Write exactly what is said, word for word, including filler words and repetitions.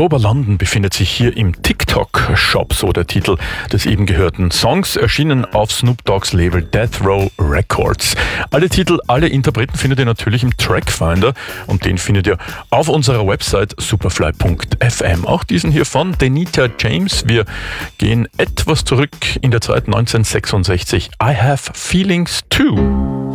Oktober London befindet sich hier im TikTok-Shop, so der Titel des eben gehörten Songs, erschienen auf Snoop Dogg's Label Death Row Records. Alle Titel, alle Interpreten findet ihr natürlich im Trackfinder und den findet ihr auf unserer Website superfly punkt f m. Auch diesen hier von Denita James. Wir gehen etwas zurück in der Zeit neunzehnhundertsechsundsechzig. I Have Feelings Too.